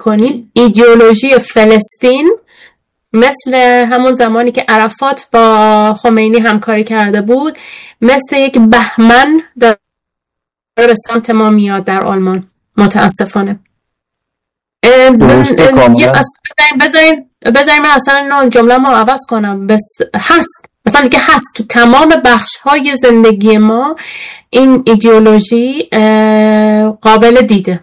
کنیم ایدئولوژی فلسطین مثل همون زمانی که عرفات با خمینی همکاری کرده بود مثل یک بهمن داره به سمت ما میاد در آلمان متاسفانه. بذاریم اصلا جمله ما عوض کنم. هست مثلا که هست تو تمام بخش های زندگی ما این ایدئولوژی قابل دیده.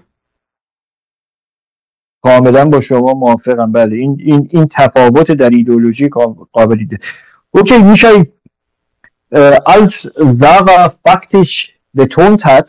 کاملا با شما موافقم. بله این تفاوت در ایدئولوژی قابل دیده. Okay, Michael, als Sarah faktisch betont hat,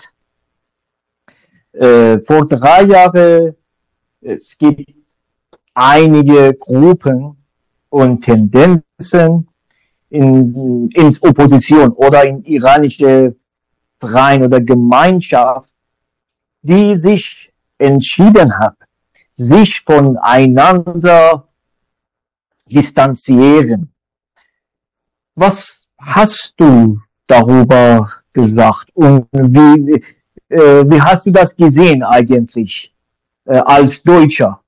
vor 3 Jahren, es gibt einige Gruppen und Tendenzen in Opposition oder in iranische Verein oder Gemeinschaft, die sich entschieden hat, sich voneinander distanzieren. Was hast du darüber gesagt und wie hast du das gesehen eigentlich als Deutscher?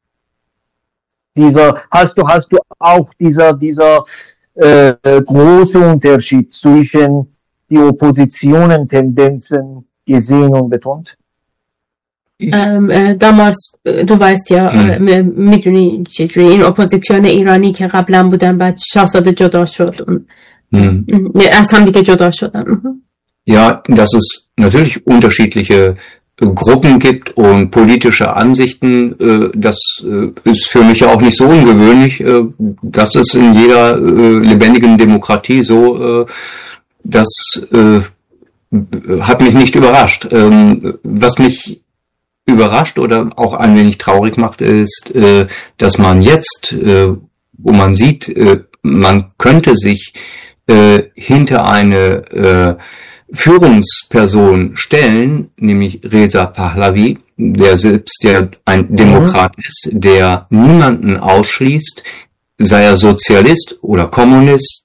Hast du auch dieser große Unterschied zwischen die Oppositionen-Tendenzen gesehen und betont? دامارس تو weißt ja میدونی چجوری این اپوزیسیون ایرانی که قبلا بودن بعد شاهزاده جدا شد از هم دیگه جدا شدن. Ja, dass es natürlich unterschiedliche Gruppen gibt und politische Ansichten, das ist für mich ja auch nicht so ungewöhnlich. Das ist in jeder lebendigen Demokratie so, das hat mich nicht überrascht. Was mich überrascht oder auch ein wenig traurig macht, ist, dass man jetzt, wo man sieht, man könnte sich hinter eine Führungsperson stellen, nämlich Reza Pahlavi, der selbst ja ein Demokrat ist, der niemanden ausschließt, sei er Sozialist oder Kommunist.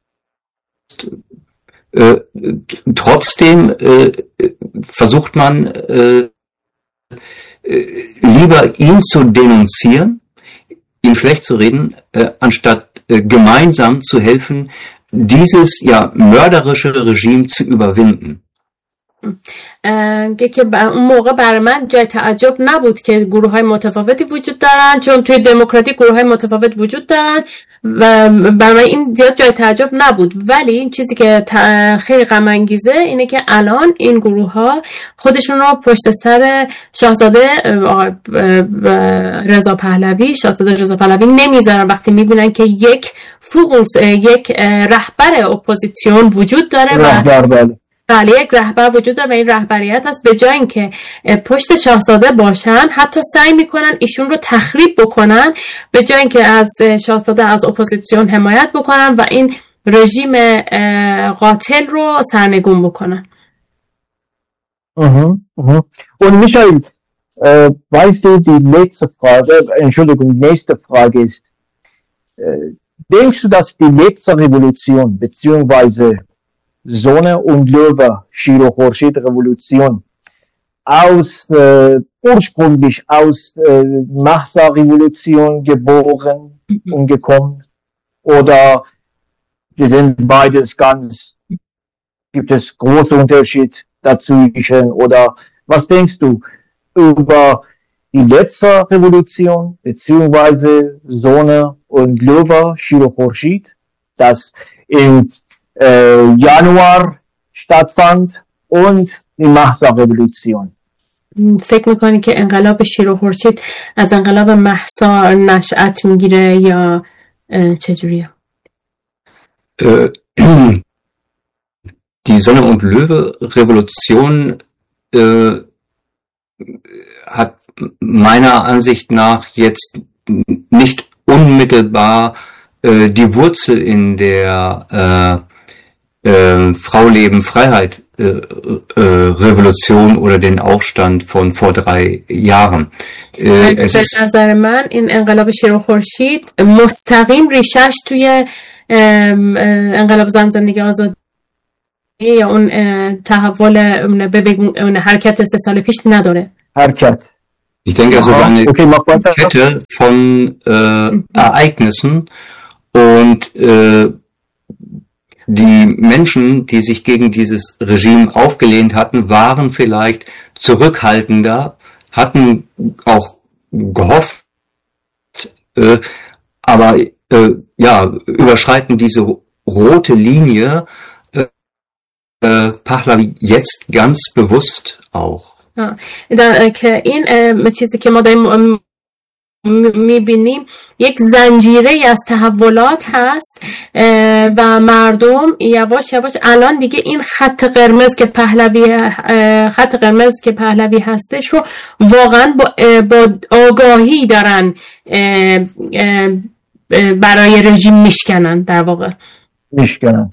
Trotzdem versucht man lieber ihn zu denunzieren, ihn schlecht zu reden, anstatt gemeinsam zu helfen, dieses ja mörderische Regime zu überwinden. که اون موقع برای من جای تعجب نبود که گروه‌های متفاوتی وجود دارن، چون توی دموکراتی گروه‌های متفاوت وجود دارن و برای من این زیاد جای تعجب نبود. ولی این چیزی که خیلی غم انگیزه اینه که الان این گروه‌ها خودشون رو پشت سر شاهزاده رضا پهلوی نمیذارن وقتی میبینن که یک رهبر اپوزیسیون وجود داره بله یک رهبر وجود داره و این رهبریت هست. به جای اینکه پشت شاهزاده باشن حتی سعی میکنن ایشون رو تخریب بکنن، به جای اینکه از شاهزاده از اپوزیسیون حمایت بکنن و این رژیم قاتل رو سرنگون بکنن. Und Michael, weißt du, die nächste Frage ist, denkst du, dass die letzte Revolution beziehungsweise Sonne und Löwe, Shiro Khorshid Revolution, ursprünglich aus Mahsa-Revolution geboren und gekommen? Oder wir sind beides gibt es große Unterschied dazwischen? Oder was denkst du über die letzte Revolution, beziehungsweise Sonne und Löwe, Shiro Khorshid, das in Januar stattfand und die Mahsa-Revolution. فکر میکنی که انقلاب شیر و خورشید از انقلاب مهسا نشأت میگیره یا چجوریه؟ Die Sonne- und Löwe-Revolution hat meiner Ansicht nach jetzt nicht unmittelbar die Wurzel in der Frau Leben Freiheit Revolution oder den Aufstand von vor 3 Jahren. به نظر من این انقلاب شیر و خورشید مستقیم ریشش توی انقلاب زن زندگی آزادی یا اون تحول اون حرکت 3 سال پیش نداره. حرکت Ich denke also eine Kette von Ereignissen und die Menschen, die sich gegen dieses Regime aufgelehnt hatten, waren vielleicht zurückhaltender, hatten auch gehofft, aber überschreiten diese rote Linie Pahlavi jetzt ganz bewusst auch. که این چیزی که ما داریم میبینیم یک زنجیره از تحولات هست و مردم یواش یواش الان دیگه این خط قرمز که پهلوی هستش رو واقعا با آگاهی دارن برای رژیم میشکنن، در واقع میشکنن.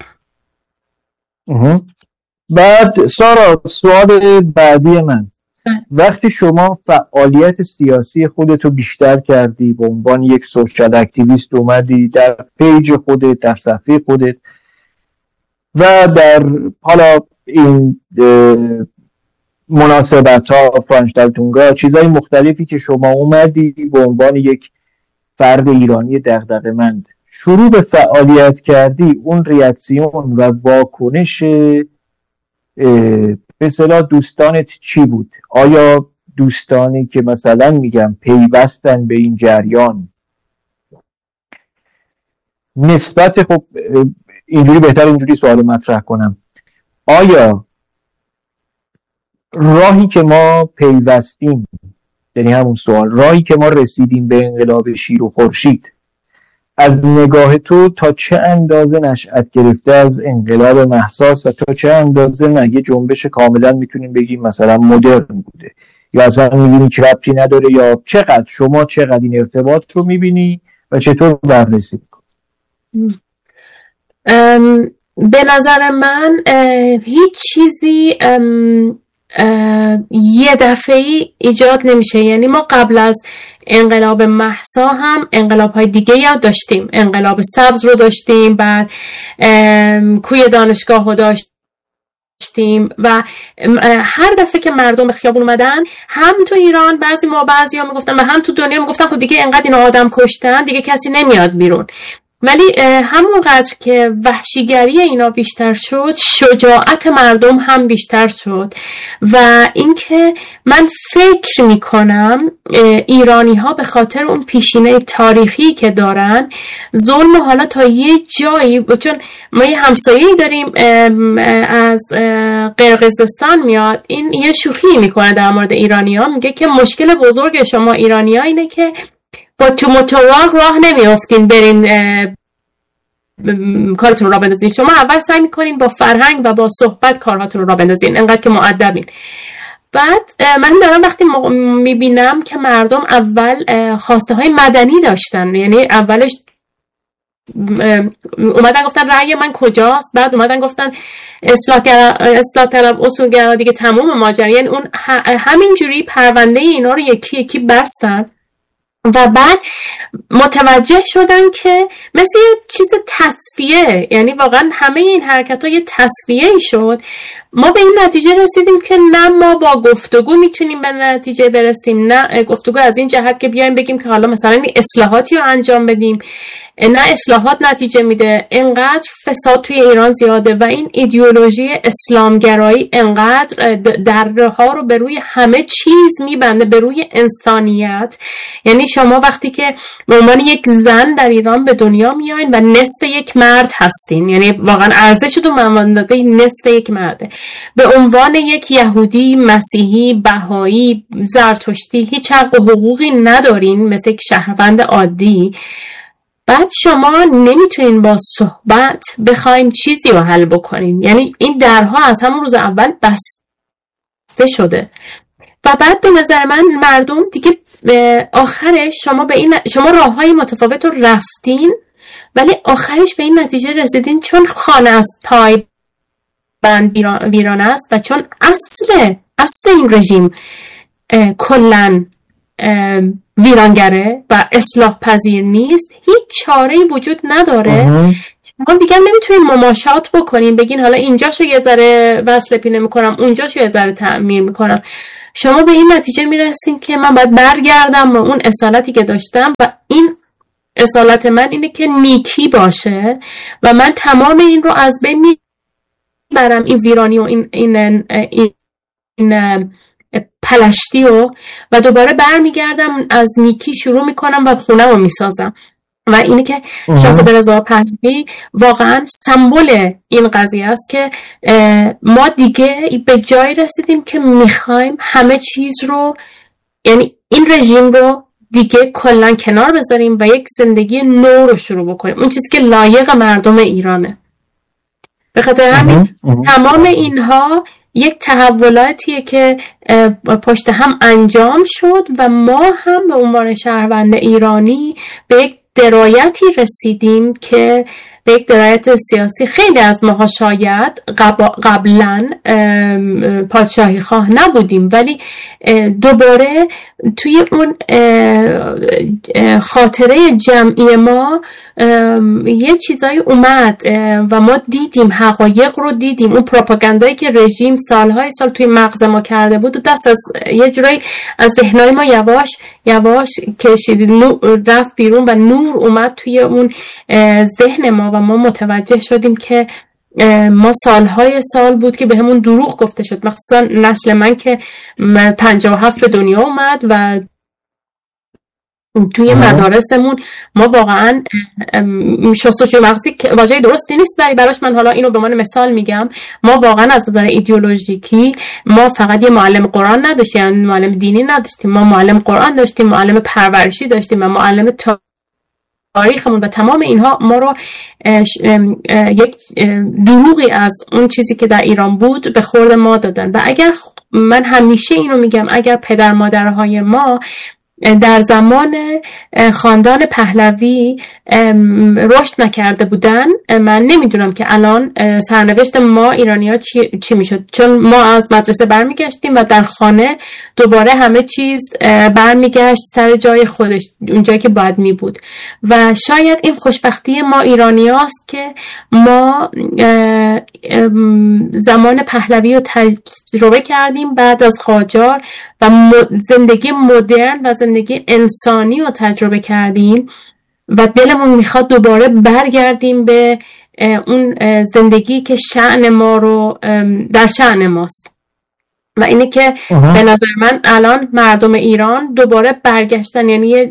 بعد سارا، سوال بعدی من، وقتی شما فعالیت سیاسی خودتو بیشتر کردی، به عنوان یک سوشال اکتیویست اومدی در پیج خودت، در صفحه خودت و در حالا این مناسبت ها، فرانشتالتونگا، چیزهای مختلفی که شما اومدی به عنوان یک فرد ایرانی دغدغه‌مند شروع به فعالیت کردی، اون ریاکسیون و واکنش به اصطلاح دوستانت چی بود؟ آیا دوستانی که مثلا میگم پیوستن به این جریان نسبت، خب اینجوری بهتر اینجوری سوال مطرح کنم، آیا راهی که ما پیوستیم، یعنی همون سوال، راهی که ما رسیدیم به انقلاب شیر و خورشید، از نگاه تو تا چه اندازه نشأت گرفته از انقلاب مهساست و تا چه اندازه نه یه جنبش کاملا میتونیم بگیم مثلا مدرن بوده، یا اصلا میبینی که ربطی نداره، یا شما چقدر این ارتباط رو میبینی و چطور بررسی میکنی؟ به نظر من هیچ چیزی یه دفعی ایجاد نمیشه. یعنی ما قبل از انقلاب مهسا هم انقلاب‌های دیگه یاد داشتیم، انقلاب سبز رو داشتیم، بعد کوی دانشگاه رو داشتیم و هر دفعه که مردم به خیابون اومدن، هم تو ایران بعضیا میگفتن و هم تو دنیا میگفتن خب دیگه انقدر اینا آدم کشتن دیگه کسی نمیاد بیرون. ولی همونقدر که وحشیگری اینا بیشتر شد، شجاعت مردم هم بیشتر شد و اینکه من فکر میکنم ایرانی ها به خاطر اون پیشینه تاریخی که دارن ظلم حالا تا یه جایی، چون ما یه همسایه‌ای داریم از قرقیزستان میاد، این یه شوخی میکنه در مورد ایرانی ها، میگه که مشکل بزرگ شما ایرانی ها اینه که با تو متواق راه نمیافتین برین کارتون رو راه بندازین. شما اول سعی میکنین با فرهنگ و با صحبت کارهاتون رو راه بندازین، انقدر که مؤدبین. بعد من دارم وقتی میبینم که مردم اول خواسته های مدنی داشتن، یعنی اولش اومدن گفتن رأی من کجاست، بعد اومدن گفتن اصلاح طلب، اصولگرا، دیگه تموم ماجرا. یعنی اون همینجوری پرونده اینا رو یکی یکی بستن و بعد متوجه شدن که مثل یه چیز تصفیه، یعنی واقعا همه این حرکت ها یه تصفیه شد. ما به این نتیجه رسیدیم که نه ما با گفتگو میتونیم به نتیجه برسیم، نه گفتگو از این جهت که بیایم بگیم که حالا مثلا این اصلاحاتی رو انجام بدیم، نه اصلاحات نتیجه میده. انقدر فساد توی ایران زیاده و این ایدئولوژی اسلامگرایی انقدر درها رو به روی همه چیز میبنده، به روی انسانیت. یعنی شما وقتی که به عنوان یک زن در ایران به دنیا میاین و نصف یک مرد هستین، یعنی واقعا ارزشتون به اندازه نصف یک مرده، به عنوان یک یهودی، مسیحی، بهایی، زرتشتی هیچ حق و حقوقی ندارین مثل یک شهروند عادی. بعد شما نمیتونین با صحبت بخواین چیزی رو حل بکنین. یعنی این درها از همون روز اول بسته شده و بعد به نظر من مردم دیگه آخرش شما راههای متفاوت رو رفتین ولی آخرش به این نتیجه رسیدین چون خانه از پای بند ویران است و چون اصل این رژیم کلن ویرانگره و اصلاح پذیر نیست، هیچ چاره‌ای وجود نداره. ما دیگه نمیتونیم مماشات بکنیم، بگین حالا اینجاشو یه ذره وصل پینه میکنم، اونجاشو یه ذره تعمیر میکنم. شما به این نتیجه میرسین که من باید برگردم به اون اصالتی که داشتم و این اصالت من اینه که نیکی باشه و من تمام این رو از بین میبرم، این ویرانی و این پلشتی و دوباره برمیگردم از نیکی شروع میکنم و خونه رو میسازم. و اینه که شاهزاده رضا پهلوی واقعا سمبل این قضیه است که ما دیگه به جایی رسیدیم که میخوایم همه چیز رو، یعنی این رژیم رو دیگه کلا کنار بذاریم و یک زندگی نو رو شروع بکنیم، اون چیزی که لایق مردم ایرانه. به خاطر همین تمام اینها یک تحولاتیه که پشت هم انجام شد و ما هم به عنوان شهروند ایرانی به یک درایتی رسیدیم که به یک درایت سیاسی خیلی از ماها شاید قبلا پادشاهی خواه نبودیم، ولی دوباره توی اون خاطره جمعی ما یه چیزایی اومد و ما دیدیم، حقایق رو دیدیم. اون پروپاگاندایی که رژیم سالهای سال توی مغز ما کرده بود و دست از یه جورایی از ذهنای ما یواش یواش کشید، رفت بیرون و نور اومد توی اون ذهن ما و ما متوجه شدیم که ما سالهای سال بود که به همون دروغ گفته شد، مخصوصا نسل من که 57 به دنیا اومد و توی مدارسمون ما واقعا شستشوی مغزی واژه درستی نیست ولی براش من حالا اینو به عنوان مثال میگم، ما واقعا از نظر ایدئولوژیکی ما فقط یه معلم قرآن نداشتیم، یعنی معلم دینی نداشتیم، ما معلم قرآن داشتیم، معلم پرورشی داشتیم و معلم تاریخمون و تمام اینها ما رو یک دروغی از اون چیزی که در ایران بود به خورد ما دادن. و اگر من همیشه اینو میگم، اگر پدر مادرهای ما در زمان خاندان پهلوی رشد نکرده بودن، من نمیدونم که الان سرنوشت ما ایرانی ها چی میشد، چون ما از مدرسه برمیگشتیم و در خانه دوباره همه چیز برمیگشت سر جای خودش، اونجایی که باید می بود. و شاید این خوشبختی ما ایرانی هاست که ما زمان پهلوی رو تجربه کردیم بعد از قاجار و زندگی مدرن و زندگی انسانی رو تجربه کردیم و دلمون میخواد دوباره برگردیم به اون زندگی که شأن ما رو در شأن ماست. و اینه که به نظر من الان مردم ایران دوباره برگشتن، یعنی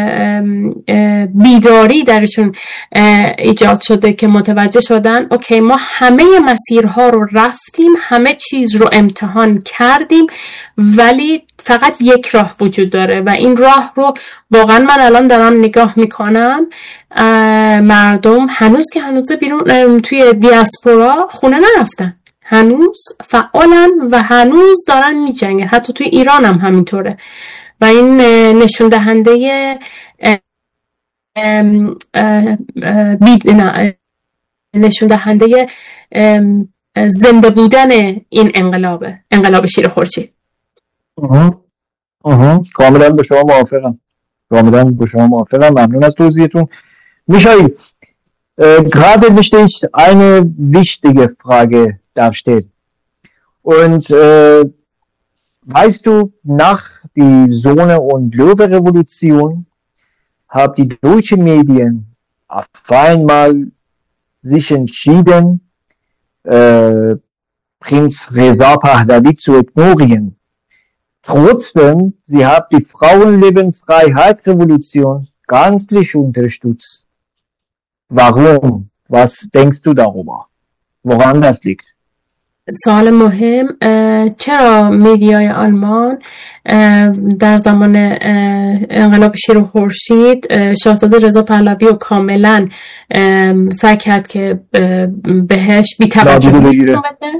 بیداری درشون ایجاد شده که متوجه شدن اوکی ما همه مسیرها رو رفتیم، همه چیز رو امتحان کردیم ولی فقط یک راه وجود داره و این راه رو واقعا من الان دارم نگاه میکنم، مردم هنوز که هنوز بیرون توی دیاسپورا خونه نرفتن، هنوز فعالن و هنوز دارن میجنگن، حتی توی ایران هم همینطوره. و این نشون دهنده نشون دهنده زنده بودن این انقلاب شیر خورشید. کاملا به شما موافقم. ممنون از توضیحتون. Michael, gerade möchte ich eine wichtige Frage darstellen. Und weißt du, nach die Sonne- und Löwe-Revolution haben die deutschen Medien auf einmal sich entschieden, Prinz Reza Pahlavi zu ignorieren. Trotzdem, sie haben die Frauenlebensfreiheit-Revolution ganzlich unterstützt. Warum? Was denkst du darüber? Woran das liegt? سوال مهم، چرا میدیای آلمان در زمان انقلاب شیر و خورشید شاهزاده رضا پهلوی رو کاملا سعی کرد که بهش بی‌توجهی بگیره؟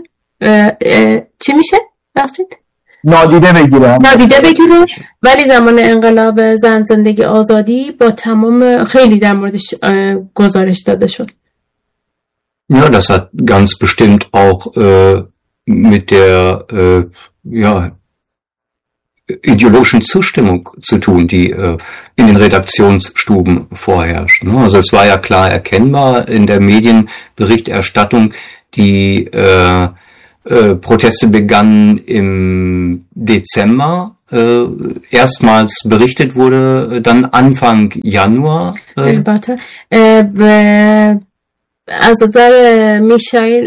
چی میشه؟ بخشید؟ نادیده بگیره، ولی زمان انقلاب زن زندگی آزادی با تمام خیلی در موردش گزارش داده شد. Ja, das hat ganz bestimmt auch mit der ideologischen Zustimmung zu tun, die in den Redaktionsstuben vorherrscht. Also es war ja klar erkennbar in der Medienberichterstattung, die Proteste begannen im Dezember. Erstmals berichtet wurde dann Anfang Januar. از نظر میشایل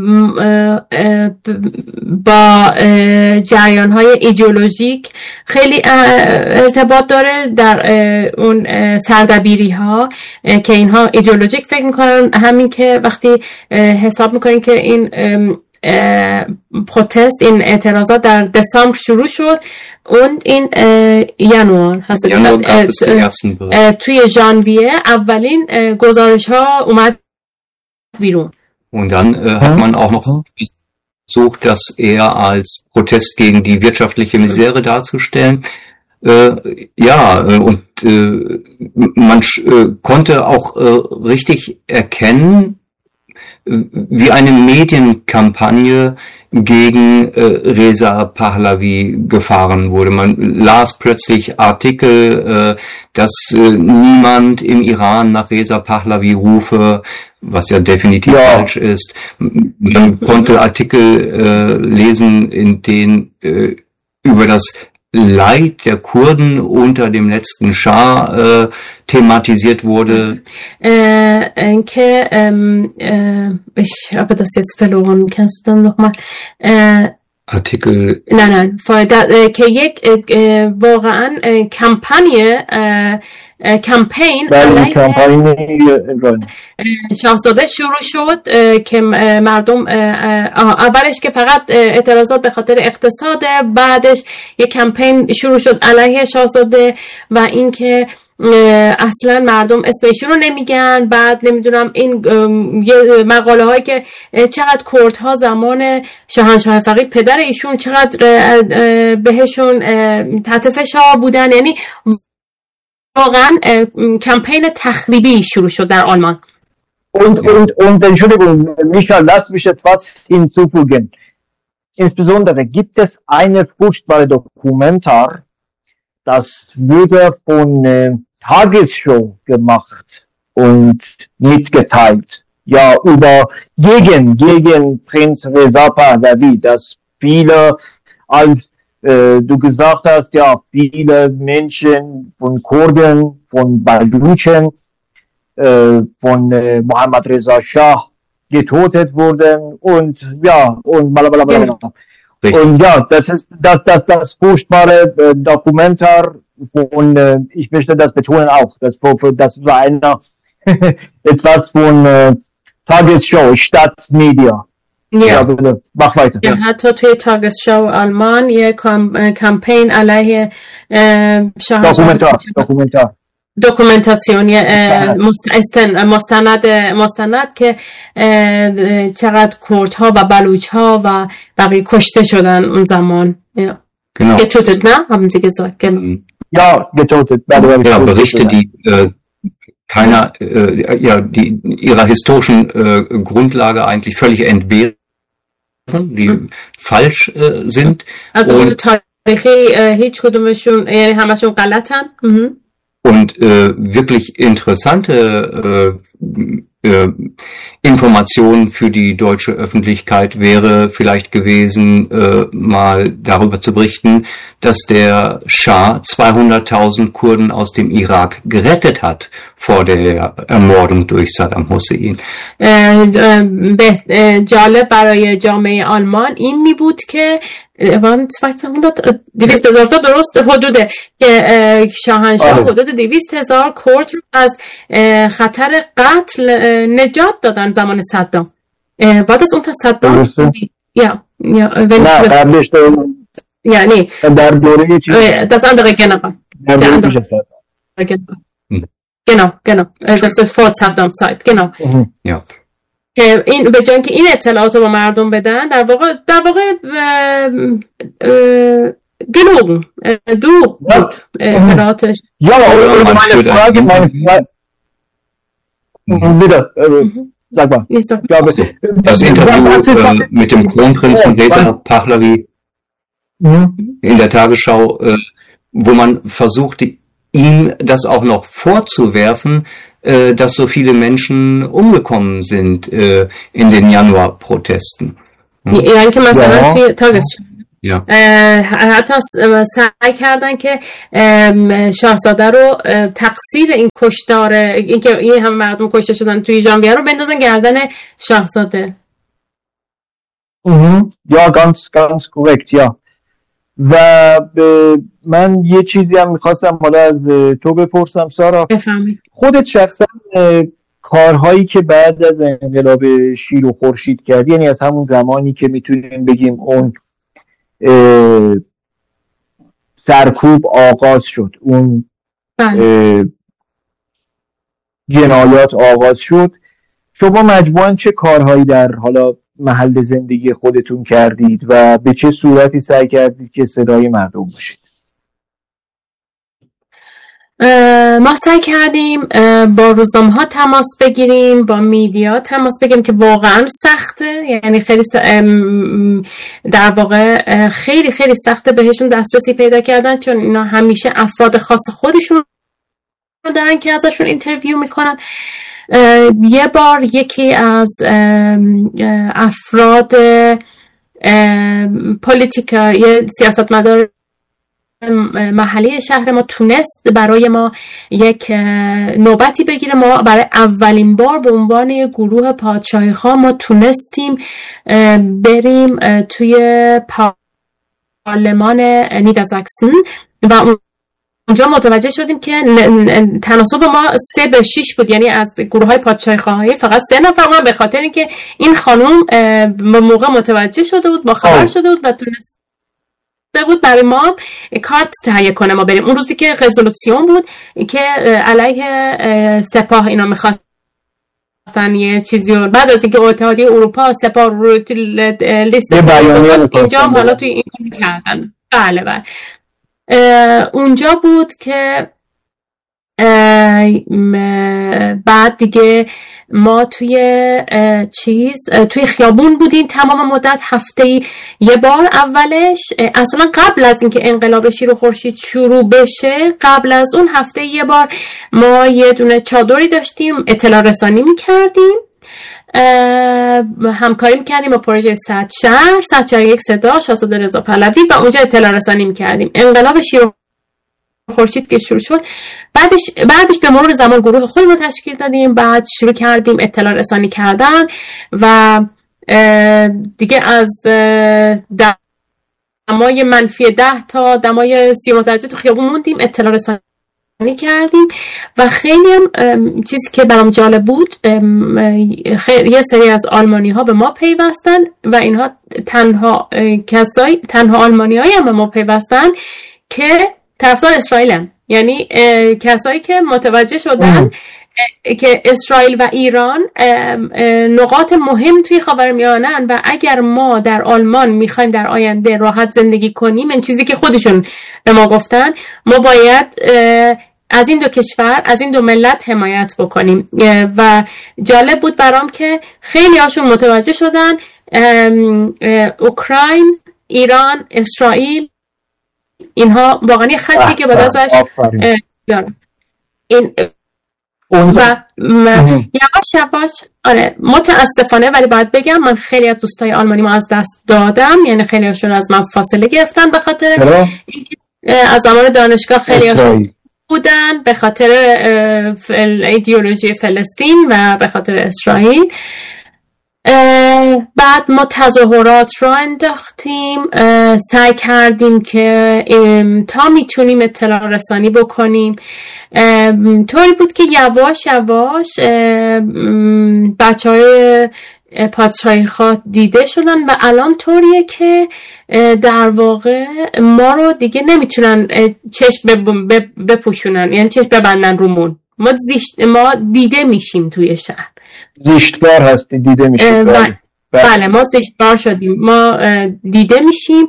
با جریان‌های ایدئولوژیک خیلی ارتباط داره در اون سردبیری‌ها که اینها ایدئولوژیک فکر میکنن. همین که وقتی حساب میکنین که این پروتست، این اعتراضات در دسامبر شروع شد und in Januar hast du gesagt, توی ژانویه اولین گزارش ها اومد بیرون. Und dann hat man auch noch versucht, das eher als Protest gegen die wirtschaftliche Misere darzustellen. Und man konnte auch richtig erkennen, wie eine Medienkampagne gegen Reza Pahlavi gefahren wurde. Man las plötzlich Artikel, dass niemand im Iran nach Reza Pahlavi rufe, was ja definitiv falsch ist. Man konnte Artikel lesen, in denen über das Leid der Kurden unter dem letzten Schah thematisiert wurde. Ich habe das jetzt verloren. Kannst du dann nochmal Artikel. Nein. که یک واقعا کمپین شاهزاده شروع شد که مردم اولش که فقط اعتراضات به خاطر اقتصاده، بعدش یک کمپین شروع شد علیه شاهزاده و اینکه اصلا مردم اسم ایشون رو نمیگن. بعد نمیدونم این مقاله هایی که چقدر کردها زمان شاهنشاه فقید پدر ایشون چقدر بهشون تحت فشار بودن، یعنی واقعا کمپین تخریبی شروع شد در آلمان. Und Entschuldigung, Michael, lass mich etwas hinzufügen. Insbesondere gibt es eine furchtbare Dokumentar, das wurde von Tagesschau gemacht und mitgeteilt. Ja, gegen Prinz Reza Pahlavi, dass viele als du gesagt hast, ja, viele Menschen von Kurden, von Baluchen, von Mohammad Reza Shah getötet wurden und blablabla. Und ja, das ist das furchtbare Dokumentar von, ich möchte das betonen auch, das war einer etwas von Tagesschau, Staatsmedia. مخ weiter. حتی توی تاگسشو آلمان یه کمپین علیه دوکومنتاسیون مستند که چقدر کردها و بلوچها و بقیه کشته شدن اون زمان. Getötet, ne? Haben Sie gesagt. Ja, getötet. Ja, Berichte, die die ihrer historischen Grundlage eigentlich völlig entbehren, die falsch sind. Also تاریخی هیچ کدومشون یعنی همشون غلطن. Und wirklich interessante Information für die deutsche Öffentlichkeit wäre vielleicht gewesen, mal darüber zu berichten, dass der Schah 200.000 Kurden aus dem Irak gerettet hat vor der Ermordung durch Saddam Hussein. جالب برای جامعه آلمان این می بود که 200,000 تا درست حدوده که شاهنشاه حدود 200,000 کرد رو از خطر قتل نجات دادن زمان صدام. بعد از اون تا صدام یعنی در دوره das andere genau das ist vor Saddam Zeit genau. که این به جای اینکه این اطلاعات رو به مردم بدن در واقع gelogen دروغ بود اطلاعاتش. Das Interview mit dem Kronprinzen Reza Pahlavi in der Tagesschau, wo man versuchte, ihm das auch noch vorzuwerfen, dass so viele Menschen umgekommen sind in den Januarprotesten. یعنی که مثلا توی تاگس حتی سعی کردن که شاهزاده رو تقصیر این کشتار این که این همه مردم کشته شدن توی ژانویه رو بندازن گردن شاهزاده. یا ganz korrekt یا. و من یه چیزی هم میخواستم حالا از تو بپرسم سارا، خودت شخصا کارهایی که بعد از انقلاب شیر و خورشید کردی، یعنی از همون زمانی که میتونیم بگیم اون سرکوب آغاز شد، اون جنایات آغاز شد، شما مجموعاً چه کارهایی در حالا محل زندگی خودتون کردید و به چه صورتی سعی کردید که صدای مردم باشید؟ ما سعی کردیم با روزنامه‌ها تماس بگیریم، با میدیا تماس بگیریم که واقعا سخته، یعنی خیلی در واقع خیلی خیلی سخته بهشون دسترسی پیدا کردن، چون اینا همیشه افراد خاص خودشون دارن که ازشون اینترویو میکنن. یه بار یکی از افراد پولیتیکا، یه سیاستمدار محلی شهر ما تونست برای ما یک نوبتی بگیره. ما برای اولین بار به عنوان یک گروه پادشاهی خواه ما تونستیم بریم توی پارلمان نیدرزاکسن و اونجا متوجه شدیم که تناسب ما 3-6 بود، یعنی از گروه های پادشاهی خواهی فقط 3 نفر بودن، به خاطر اینکه این خانم موقع متوجه شده بود، با خبر شده بود و تونست بود برای ما کارت تهیه کنه ما بریم. اون روزی که رزولوسیون بود که علیه سپاه اینا میخواستن یه چیزی رو، بعد از اینکه اتحادیه اروپا سپاه رو لیست اینجا حالا توی این کردن. بله بله اونجا بود که بعد دیگه ما توی خیابون بودیم تمام مدت، هفته‌ای یه بار. اولش اصلا قبل از اینکه انقلاب شیر و خورشید شروع بشه، قبل از اون هفته یه بار ما یه دونه چادری داشتیم، اطلاع رسانی میکردیم، همکاری میکردیم با پروژه 100 شهر یک صدا شاهزاده رضا پهلوی و اونجا اطلاع رسانی میکردیم. انقلاب شیر و خورشید که شروع شد، بعدش به مرور زمان گروه خودمون تشکیل دادیم، بعد شروع کردیم اطلاع رسانی کردن و دیگه از دمای -10 تا دمای 39 درجه تو خیابون موندیم، اطلاع رسانی کردیم و خیلی هم چیزی که برام جالب بود، یه سری از آلمانی ها به ما پیوستن و اینها تنها آلمانی هایی هم به ما پیوستن که طرفدار اسرائیلن، یعنی کسایی که متوجه شدن که اسرائیل و ایران نقاط مهم توی خاورمیانه‌اند و اگر ما در آلمان میخوایم در آینده راحت زندگی کنیم، این چیزی که خودشون به ما گفتن، ما باید از این دو کشور، از این دو ملت حمایت بکنیم. و جالب بود برام که خیلی هاشون متوجه شدن اوکراین، ایران، اسرائیل، اینها واقعا یه خطی که باید ازش این و یواش آره متاسفانه، ولی باید بگم من خیلی از دوستای آلمانی ما از دست دادم، یعنی خیلی هاشون از من فاصله گرفتن به خاطر از زمان دانشگاه خیلی هاشون بودن به خاطر ایدئولوژی فلسطین و به خاطر اسرائیل. بعد ما تظاهرات را انداختیم، سعی کردیم که تا میتونیم اطلاع رسانی بکنیم. طوری بود که یواش یواش بچهای پادشاهی خواه دیده شدن و الان طوریه که در واقع ما رو دیگه نمیتونن چشم بپوشونن، یعنی چشم ببندن رومون. ما دیده میشیم توی شهر، زشتبار هستی، دیده میشیم. بله ما زشتبار شدیم، ما دیده میشیم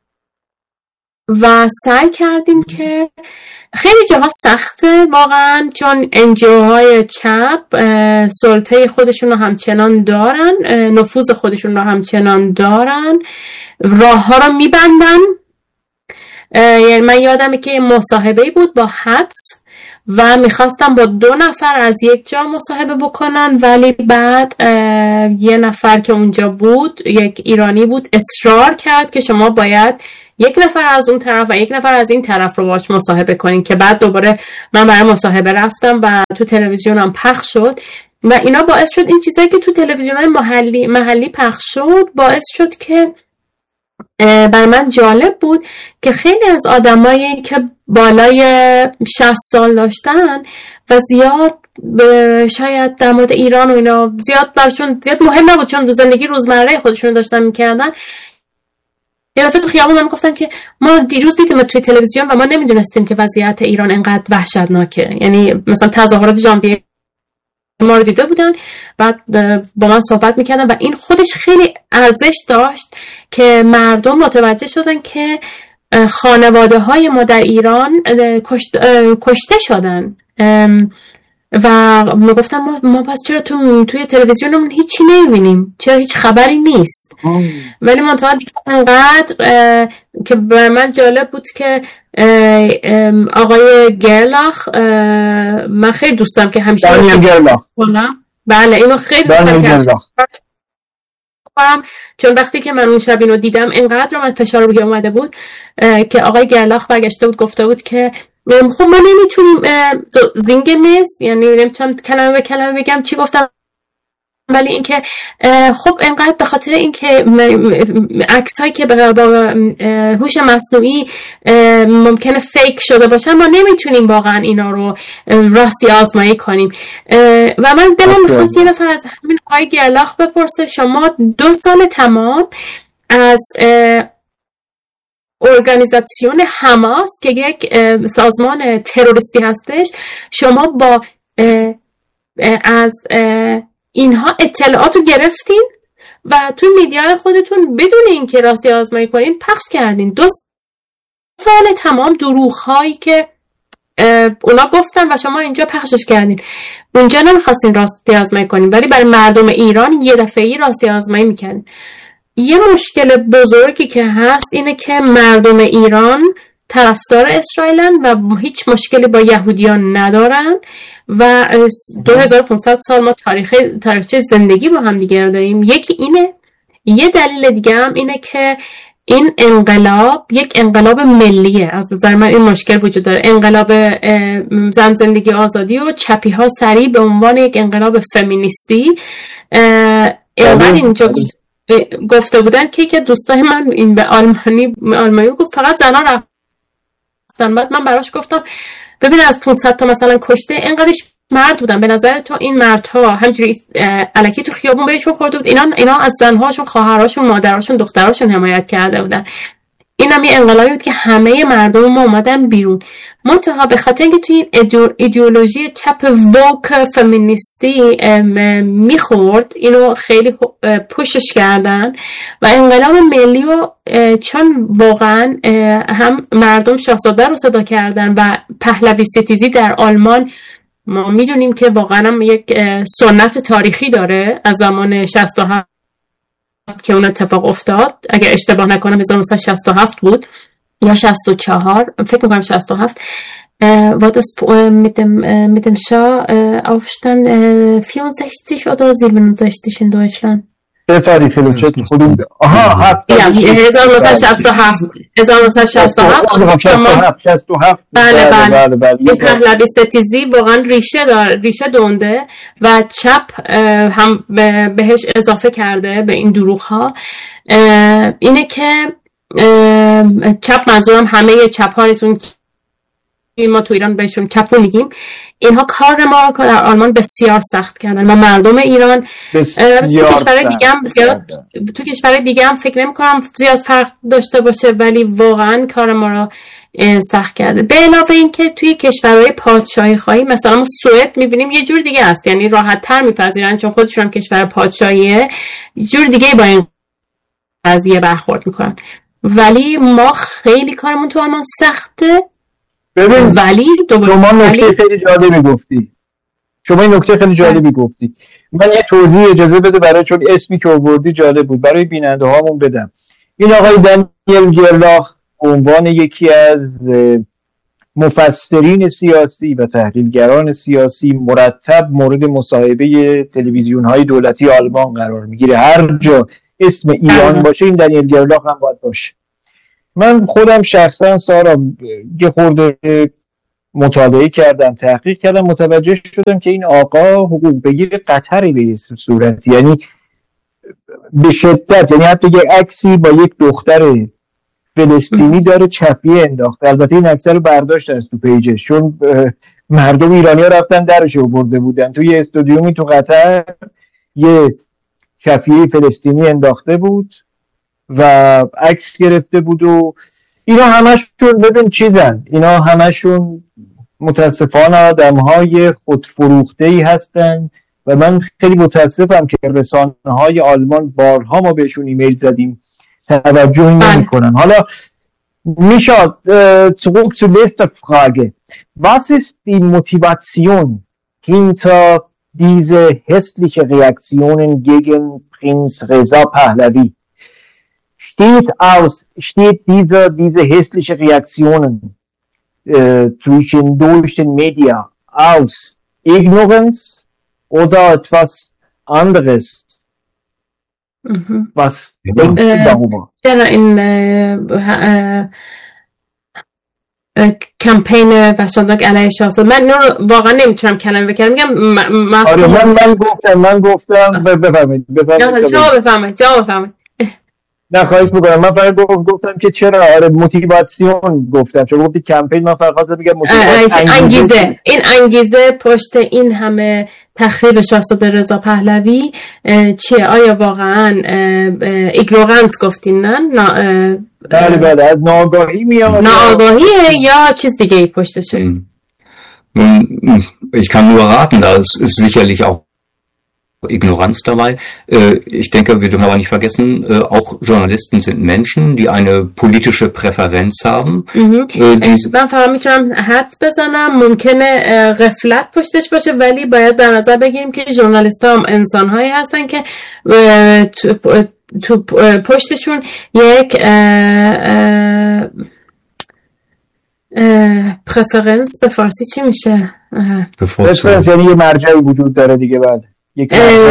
و سعی کردیم که خیلی جاها سخته واقعا، چون انجیوهای چپ سلطه خودشون رو همچنان دارن، نفوذ خودشون رو همچنان دارن، راه ها رو میبندن. یعنی من یادمه که مصاحبه‌ای بود با حدس و میخواستم با 2 نفر از یک جا مصاحبه بکنن، ولی بعد یه نفر که اونجا بود، یک ایرانی بود، اصرار کرد که شما باید 1 نفر از اون طرف و 1 نفر از این طرف رو باش مصاحبه کنین، که بعد دوباره من برای مصاحبه رفتم و تو تلویزیونم پخش شد و اینا باعث شد این چیزایی که تو تلویزیون‌های محلی پخش شد باعث شد که برای من جالب بود که خیلی از آدمایی که بالای 60 سال داشتن و زیاد شاید در مورد ایران و اینا زیاد برشون زیاد مهم نبود، چون زندگی روزمره خودشون داشتن میکردن، یه دفعه تو خیابون من گفتن که ما دیروز دیدیم توی تلویزیون و ما نمیدونستیم که وضعیت ایران انقدر وحشتناکه. یعنی مثلا تظاهرات ژانویه ما رو دیده بودن، بعد با من صحبت میکردن و این خودش خیلی ارزش داشت که مردم متوجه شدن که خانواده های ما در ایران کشته شدن و میگفتن ما پس چرا توی تلویزیونمون هیچی نمیبینیم، چرا هیچ خبری نیست. ولی منطقه انقدر که برای من جالب بود که آقای گرلاخ، من خیلی دوستم که همیشه بله اینو خیلی دوستم چون وقتی که من اون شب اینو دیدم انقدر من فشار روی اومده بود که آقای گرلاخ برگشته بود گفته بود که خب ما نمیتونیم زینگ نیست، یعنی نمیتونم کلمه به کلمه بگم چی گفتم، ولی اینکه خب انقدر به خاطر اینکه عکسایی که با هوش مصنوعی ممکنه فیک شده باشن ما نمیتونیم واقعا اینا رو راستی آزمایی کنیم. و من دلم میخواست یه نفر از همین آقای گرلاخ بپرسه شما 2 سال تمام از ارگانیزاسیون حماس که یک سازمان تروریستی هستش، شما با از اینها اطلاعاتو گرفتین و تو میدیای خودتون بدون اینکه راستی آزمایی کنین پخش کردین. 2 سال تمام دروغ هایی که اونا گفتن و شما اینجا پخشش کردین. اونجا نمیخواستین راستی آزمایی کنین ولی برای مردم ایران یه دفعه‌ای راستی آزمایی میکنین. یه مشکل بزرگی که هست اینه که مردم ایران طرفدار اسرائیلن و هیچ مشکلی با یهودیان ندارن و 2500 سال ما تاریخچه زندگی با هم دیگه داریم. یکی اینه. یه دلیل دیگه هم اینه که این انقلاب یک انقلاب ملیه. از نظر من این مشکل وجود داره. انقلاب زن زندگی آزادی و چپی ها سریع به عنوان یک انقلاب فمینیستی اینقدر اینجا گفته بودن که دوستای من این به آلمانی گفت فقط زنان رفتن. بعد من براش گفتم ببین از 500 تا مثلا کشته اینقدرش مرد بودن، به نظر تو این مردها همجوری الکی تو خیابون بهشون خورده بود؟ اینا از زنهاشون، خواهراشون، مادراشون، دختراشون حمایت کرده بودن. اینم یه انقلابی بود که همه مردم ما اومدن بیرون. منتها به خاطر اینکه توی این ایدئولوژی چپ ووک فمینیستی میخورد، اینو خیلی پوشش کردن و انقلاب ملی رو چون واقعا هم مردم شاهزاده رو صدا کردن و پهلوی ستیزی در آلمان ما میدونیم که واقعا هم یک سنت تاریخی داره از زمان 67 که اون اتفاق افتاد. اگر اشتباه نکنم 1967 بود یا 64، فکر میکنم 67. war das mit dem Schah-Aufstand 64 oder 67 in Deutschland? چه تاریخی رو چه خودم آها 1967 بله این پهلوی ستیزی واقعا ریشه دونده و چپ هم بهش اضافه کرده به این دروغ ها. اینه که چپ منظورم همه چپ ها نیستون، ما تو ایران بهشون چپ میگیم. اینها کار ما رو در آلمان بسیار سخت کردن و مردم ایران تو کشور دیگه هم فکر نمی کنم زیاد فرق داشته باشه، ولی واقعا کار ما رو سخت کرده. به علاوه این که توی کشورهای پادشاهی خواهی مثلا ما سوئد میبینیم یه جور دیگه است، یعنی راحت تر میپذیرن چون خودشون هم کشور پادشاهیه، جور دیگه با این قضیه برخورد میکنن. ولی ما خیلی کارمون تو آلمان سخته. ولی شما نکته خیلی جالبی گفتی. من یه توضیح اجازه بده برای، چون اسمی که آوردی جالب بود، برای بیننده هامون بدم. این آقای دانیل گرلاخ به عنوان یکی از مفسرین سیاسی و تحلیلگران سیاسی مرتب مورد مصاحبه تلویزیون‌های دولتی آلمان قرار میگیره. هر جا اسم ایران باشه این دانیل گرلاخ هم باید باشه. من خودم شخصا سارا یه خورده مطالعه کردم، تحقیق کردم، متوجه شدم که این آقا حقوق بگیر قطری به این صورت، یعنی به شدت، یعنی حتی یه عکسی با یک دختر فلسطینی داره چپیه انداخته. البته این عکس رو برداشت از تو پیجش، چون مردم ایرانی‌ها رفتن درش رو برده بودن. تو یه استودیومی تو قطر یه چپیه فلسطینی انداخته بود و عکس گرفته بود و اینا همشون ببین چیزن، اینا همشون متاسفانه آدم‌های خودفروخته‌ای هستن و من خیلی متاسفم که رسانه‌های آلمان بارها ما بهشون ایمیل زدیم توجه نمی‌کنن. حالا Micha, zurück zur letzten Frage. Was ist die Motivation hinter diese hässliche Reaktionen gegen Prinz Reza Pahlavi? Steht diese hässliche Reaktionen durch den Media aus Ignoranz oder etwas anderes? Was denkst du darüber? این کمپین وحشتناک علیه شاهزاده، من اینو واقعا نمیتونم کلمه بکنم، میگم من گفتم بفرمایید. جواب بفرمایید. نه خواهش میکنم. من فقط گفتم که چرا موتیواسیون گفتم، چون گفتی کمپین، من فقط خواستم بگم انگیزه. این انگیزه پشت این همه تخریب شاهزاده رضا پهلوی چیه؟ آیا واقعا ایگنورنس گفتین؟ نه بله از ناآگاهی میاد، ناآگاهیه یا چیز دیگه ای پشتشه؟ Ich kann nur raten, da ist sicherlich auch Ignoranz dabei. Ich denke, wir dürfen aber nicht vergessen, auch Journalisten sind Menschen, die eine politische Präferenz haben. من فقط میتونم حدس بزنم ممکنه غفلت پشتش باشه، ولی باید در نظر بگیریم که ژورنالیست ها هم انسان هایی هستن که تو پشتشون یک پرفرنس، به فارسی چی میشه؟ پرفرنس یعنی یه مرجعی وجود داره دیگه. بعد یه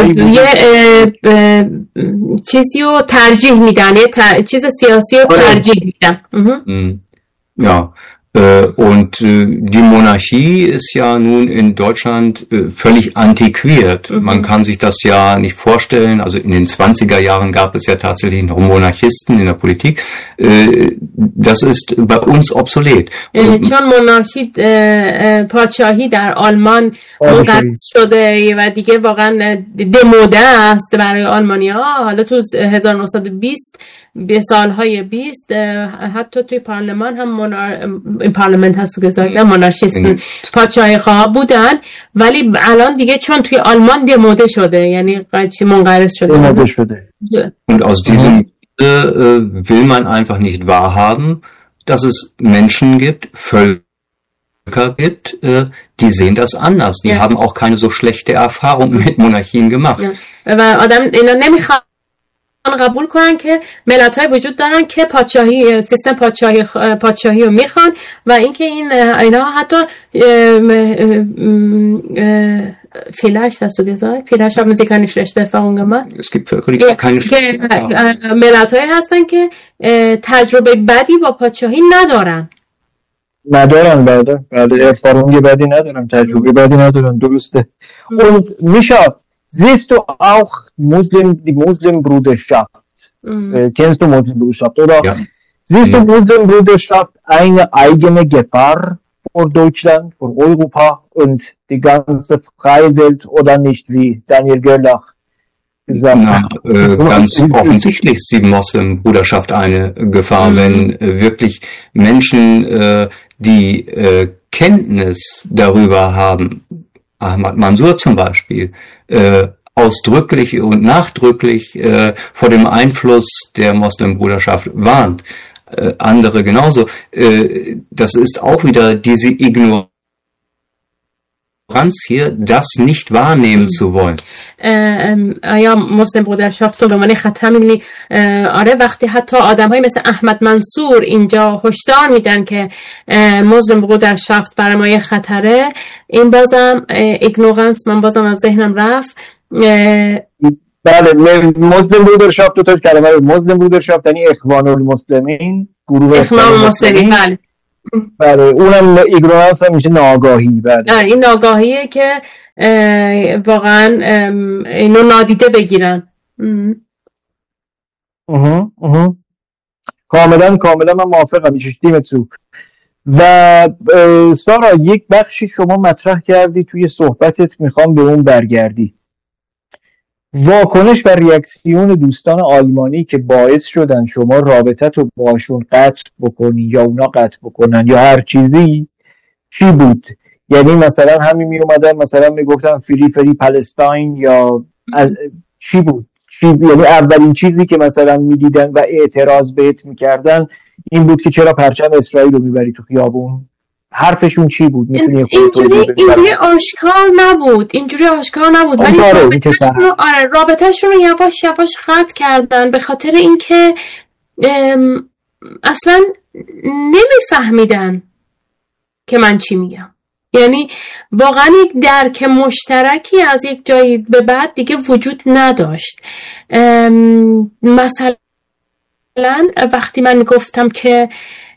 چیزی رو ترجیح میدن، یه چیز سیاسی رو ترجیح میدن. Ja, und die Monarchie ist ja nun in Deutschland völlig antiquiert. Man kann sich das ja nicht vorstellen. Also in den 20er Jahren gab es ja tatsächlich noch Monarchisten in der Politik. Das ist bei uns obsolet. چون monarchie پادشاهی در آلمان منقرض شده و دیگه واقعا دموده است برای آلمانی‌ها. حالا تو 1920 به سالهای 20 حتی توی پارلمان هم این پارلمنت هست که مونارشیست پادشاهی خواه بودن، ولی الان دیگه چون توی آلمان دموده شده، یعنی منقرض شده. Und aus diesem will man einfach nicht wahrhaben, dass es Menschen gibt, Völker gibt, die sehen das anders. Die haben auch keine so schlechte Erfahrung mit Monarchien gemacht. و آدم اینا نمیخواد قبول کنن که ملت‌های وجود دارن که پادشاهی، سیستم پادشاهی رو میخوان و اینکه اینا حتی vielleicht hast du gesagt, vielleicht haben sie keine schlechte Erfahrung gemacht. Es gibt Völker, die keine schlechte Erfahrung. ملت‌هایی هستن که تجربه بدی با پادشاهی ندارن. بله erfahrung بدی ندارن، تجربه بدی ندارن، درسته. Und Micha, siehst du auch die Muslimbruderschaft? Kennst du Muslimbruderschaft? Oder siehst du Muslimbruderschaft eine eigene Gefahr für Deutschland, für Europa und die ganze freie Welt oder nicht, wie Daniel Gerlach gesagt hat? Ganz offensichtlich ist die Moslembruderschaft eine Gefahr, wenn wirklich Menschen, die Kenntnis darüber haben, Ahmad Mansour zum Beispiel, ausdrücklich und nachdrücklich vor dem Einfluss der Moslembruderschaft warnt. Andere genauso. Das ist auch wieder diese Ignoranz hier, das nicht wahrnehmen zu wollen. آیا مسلم برودرشافت به معنی خطر می‌بینی؟ آره، وقتی حتی آدم‌های مثل احمد منصور اینجا هشدار میدن که مسلم برودرشافت برای ما یه خطره، این بازم ایگنورنس من بازم از ذهنم رفت. بله، مسلم برودرشافت دو تا کلمه، مسلم برودرشافت یعنی اخوان المسلمین، گروه اخوان المسلمین. بله بله، اونم ایگنورنس هم میشه ناآگاهی. بله این ناآگاهیه که واقعا اینو نادیده بگیرن. کاملا من موافقم، میشتیم تو. و سارا، یک بخشی شما مطرح کردی توی صحبتت، میخوام به اون برگردی. واکنش و ریاکسیون دوستان آلمانی که باعث شدن شما رابطت رو باشون قطع بکنی یا اونا قطع بکنن یا هر چیزی، چی بود؟ یعنی مثلا همین می اومدن مثلا میگفتن فری پلستاین یا چی بود؟ یعنی اولین چیزی که مثلا میدیدن و اعتراض بهت میکردن این بود که چرا پرچم اسرائیل رو میبری تو خیابون؟ حرفشون چی بود؟ اینجوری آشکار نبود ولی رابطهشون رو یواش یواش قطع کردن به خاطر اینکه اصلا نمیفهمیدن که من چی میگم. یعنی واقعا یک درک مشترکی از یک جایی به بعد دیگه وجود نداشت. مثلا وقتی من گفتم که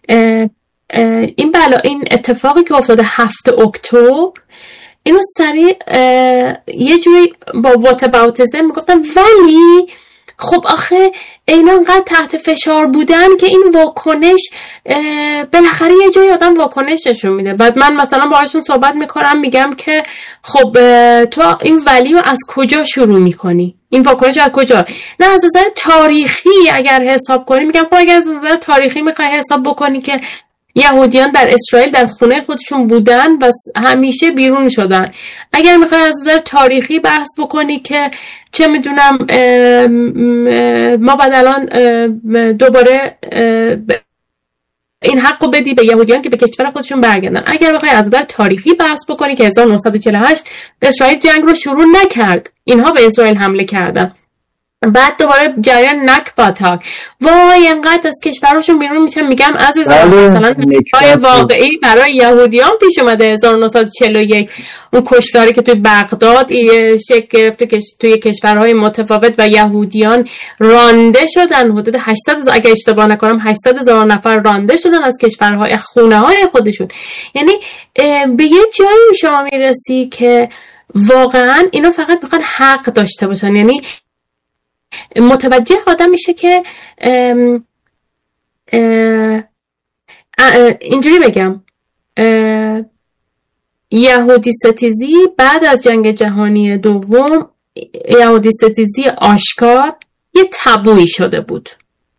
این اتفاقی که افتاده 7 اکتبر، اینو سریع یه جوری با واتاباوتیزم میگفتم، ولی خب آخه اینا انقدر تحت فشار بودن که این واکنش بالاخره یه جایی آدم واکنش نشون میده. بعد من مثلا باهاشون صحبت میکنم، میگم که خب تو این ولی رو از کجا شروع میکنی؟ این واکنش از کجا؟ نه از نظر تاریخی اگر حساب کنی، میگم خب اگر از نظر تاریخی میخوای حساب بکنی که یهودیان در اسرائیل در خونه خودشون بودن و همیشه بیرون شدن، اگر میخوای از نظر تاریخی بحث بکنی که چه میدونم ما بعد الان دوباره این حقو بدی به یهودیان که به کشور خودشون برگردن، اگر بخوای از نظر تاریخی بحث بکنی که 1948 اسرائیل جنگ رو شروع نکرد، اینها به اسرائیل حمله کردن، بعد دوباره جریان نکبا تاک، وای انقدر از کشورشون بیرون میشن. میگم عزیزم مثلا های واقعی برای یهودیان پیش اومده 1941 اون کشتاری که توی بغداد شکل گرفته که توی کشورهای متفاوت و یهودیان رانده شدن، حدود 800 اگه اشتباه نکنم 800,000 نفر رانده شدن از کشورهای خونه های خودشون. یعنی به یه جایی شما میرسی که واقعا اینا فقط میخوان حق داشته باشن. یعنی متوجه آدم میشه که اینجوری بگم، یهودی ستیزی بعد از جنگ جهانی دوم، یهودی ستیزی آشکار یه تابویی شده بود.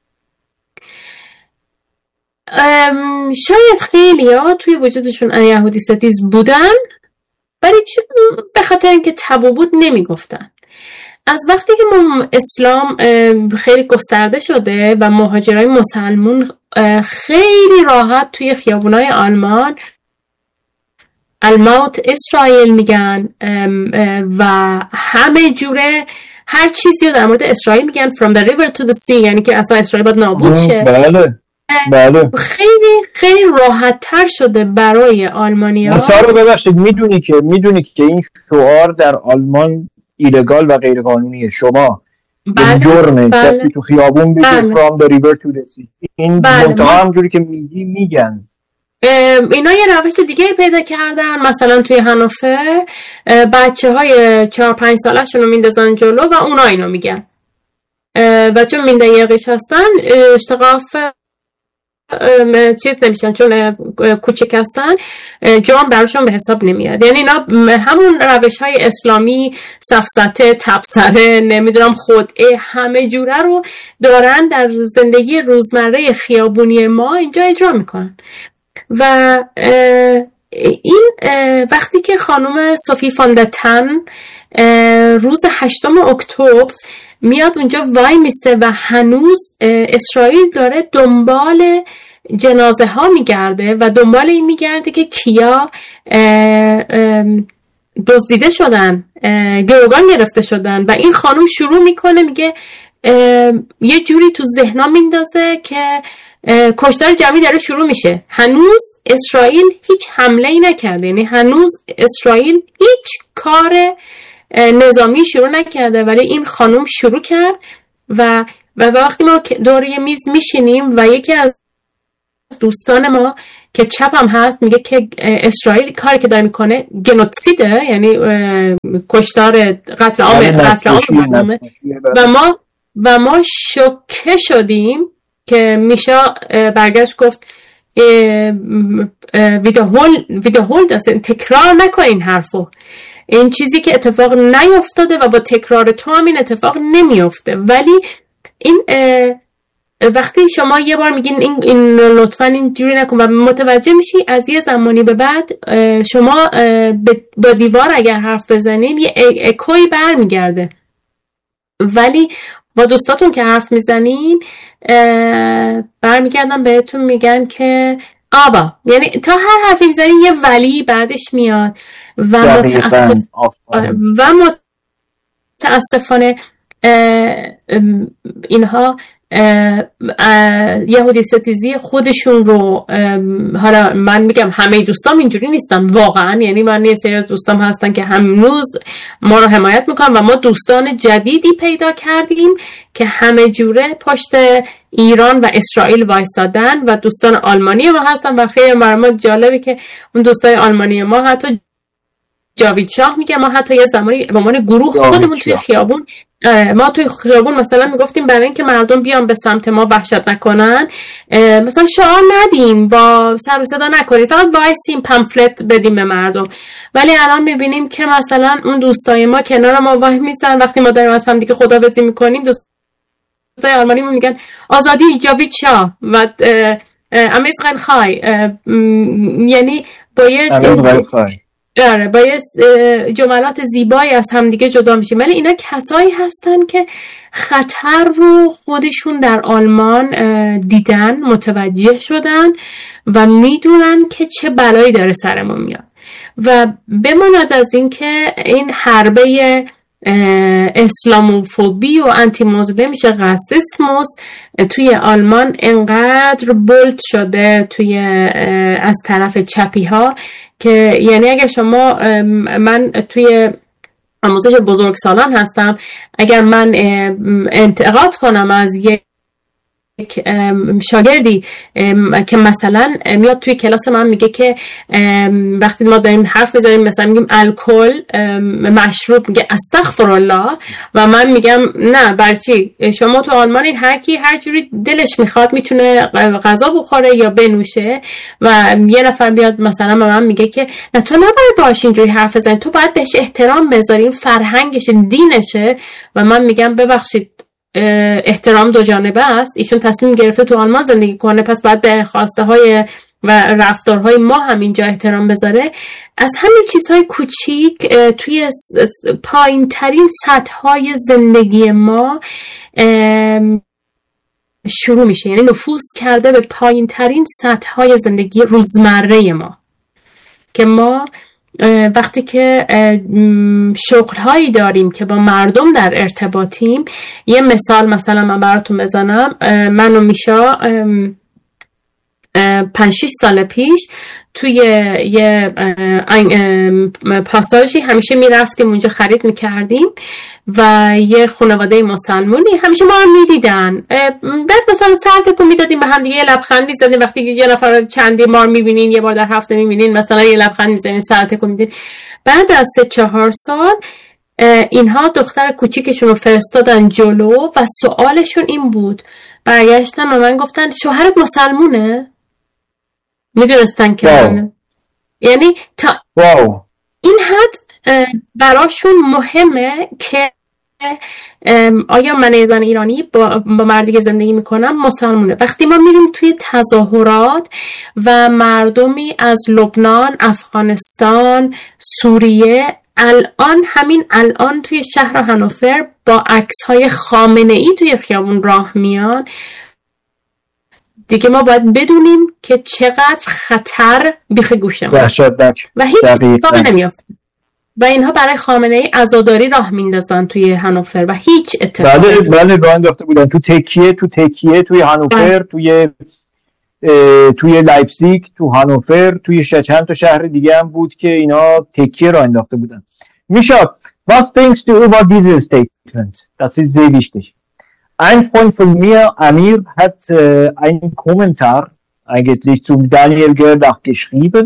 شاید خیلی ها توی وجودشون یهودی ستیز بودن ولی به خاطر اینکه تابو بود نمیگفتن. از وقتی که اسلام خیلی گسترده شده و مهاجرای مسلمون خیلی راحت توی خیابونای آلمان الموت اسرائیل میگن و همه جوره هر چیزی رو در مورد اسرائیل میگن from the river to the sea، یعنی که اصلا اسرائیل باید نابود شه. بله. خیلی خیلی راحت تر شده برای آلمانی‌ها. مثلا رو ببخشید، میدونی که این شعار در آلمان ایلگال و غیر قانونیه. شما جرمه کسی تو خیابون بگه from the river to the sea. این منطقه همجوری که میگن. اینا یه روش دیگه پیدا کردن، مثلا توی هانوفر بچه‌های 4-5 سالشون رو میندازن جلو و اونا اینو میگن و چون من دقیقش هستن اشتقاف چیز نمیشن، چون کوچک هستن جرم براشون به حساب نمیاد. یعنی اینا همون روش های اسلامی، سفسطه، تبصره، نمیدونم خدعه، همه جوره رو دارن در زندگی روزمره خیابونی ما اینجا اجرا میکنن. و این وقتی که خانم صوفی فاندتن روز 8 اکتبر میاد اونجا وای میسته و هنوز اسرائیل داره دنبال جنازه ها میگرده و دنبال این میگرده که کیا دزدیده شدن، گروگان گرفته شدن و این خانم شروع میکنه میگه یه جوری تو ذهنا میندازه که کشتار جمعی داره شروع میشه. هنوز اسرائیل هیچ حمله ای نکرده، یعنی هنوز اسرائیل هیچ کار نظامی شروع نکرده، ولی این خانم شروع کرد و وقتی ما دور یه میز میشینیم و یکی از دوستان ما که چپ هم هست میگه که اسرائیل کاری که داره میکنه گنوسیده، یعنی کشتار قتل عام و ما شوکه شدیم که میشا برگشت گفت ویدهول تکرار نکن این حرفو، این چیزی که اتفاق نیفتاده و با تکرار تو هم این اتفاق نمیفته. ولی این وقتی شما یه بار میگین این لطفاً اینجوری نکن و متوجه میشی، از یه زمانی به بعد شما با دیوار اگر حرف بزنین یه اکوی برمیگرده. ولی با دوستاتون که حرف میزنین برمیگردن بهتون میگن که آبا، یعنی تا هر حرفی میزنین یه ولی بعدش میاد و متاسفانه اینها یهودی ستیزی خودشون رو، حالا من میگم همه دوستام اینجوری نیستن واقعا، یعنی من یه سری از دوستام هستن که هنوز ما رو حمایت میکنن و ما دوستان جدیدی پیدا کردیم که همه جوره پشت ایران و اسرائیل وایسادن و دوستان آلمانی ما هستن و خیلی برام جالبه که اون دوستای آلمانی ما حتی جاوید شاه میگه ما حتی یه زمانی به عنوان گروه خودمون توی خیابون مثلا میگفتیم برای اینکه مردم بیان به سمت ما وحشت نکنن، مثلا شعار ندیم، با سر و صدا نکنیم، فقط وایسیم پمفلت بدیم به مردم. ولی الان میبینیم که مثلا اون دوستای ما کنار ما وای میسن، وقتی ما داریم از هم دیگه خداحافظی میکنیم دوستای آلمانی ما میگن آزادی جاوید شاه و امیز خای، یعنی با یه جملات زیبایی از همدیگه جدا میشیم. ولی اینا کسایی هستن که خطر رو خودشون در آلمان دیدن، متوجه شدن و میدونن که چه بلایی داره سرمون میاد. و بماند از این که این حربه اسلاموفوبی و انتی مسلمش راسismus توی آلمان انقدر بولد شده توی از طرف چپی ها که یعنی اگر شما، من توی آموزش بزرگسالان هستم، اگر من انتقاد کنم از یک شاگردی که مثلا میاد توی کلاس من میگه که وقتی ما داریم حرف میزنیم مثلا میگیم الکل مشروب، میگه استغفرالله و من میگم نه برچی، شما تو آلمان این هر کی هر جوری دلش میخواد میتونه غذا بخوره یا بنوشه و یه نفر بیاد مثلا به من میگه که نه تو نباید باهاش اینجوری حرف بزنی، تو باید بهش احترام بذاری، فرهنگشه، دینشه. و من میگم ببخشید احترام دو جانبه است، ایشون تصمیم گرفته تو آلمان زندگی کنه، پس باید به خواسته های و رفتارهای ما هم اینجا احترام بذاره. از همین چیزهای کوچیک توی پایین ترین سطح های زندگی ما شروع میشه، یعنی نفوذ کرده به پایین ترین سطح های زندگی روزمره ما، که ما وقتی که شغل‌هایی داریم که با مردم در ارتباطیم. یه مثلا من براتون بزنم، من و میشا 5-6 سال پیش توی یه پاساژی همیشه میرفتیم اونجا خرید میکردیم و یه خانواده مسلمانی همیشه ما رو میدیدن، بعد مثلا سر تکون میدادیم به هم دیگه، یه لبخند میزدیم. وقتی یه نفر چندی ما رو میبینین، یه بار در هفته میبینین، مثلا یه لبخند میزنین، سر تکون میدین. بعد از 3-4 سال اینها دختر کوچیکشون رو فرستادن جلو و سوالشون این بود، برگشتن و من گفتن شوهرت مسلمونه؟ میدونستن که یعنی تا این حد براشون مهمه که آیا من زن ایرانی با مردی که زندگی میکنم مسلمونه. وقتی ما میریم توی تظاهرات و مردمی از لبنان، افغانستان، سوریه، همین الان توی شهر هانوفر با عکس‌های خامنه‌ای توی خیابون راه میان، دیگه ما باید بدونیم که چقدر خطر بیخ گوشه ما و هیچ اتفاقی نمیافته. و اینها برای خامنه‌ای عزاداری راه میندازن توی هانوفر و هیچ اتفاقی بله راه انداخته بودن تو تکیه توی هانوفر، توی لایپزیگ، تو هانوفر، توی چند تا شهر دیگه هم بود که اینا تکیه راه انداخته بودن. Mischa, was denkst du über diese Statements? Das ist sehr wichtig. Ein Freund von mir, Amir, hat einen Kommentar eigentlich zum Daniel Gerlach geschrieben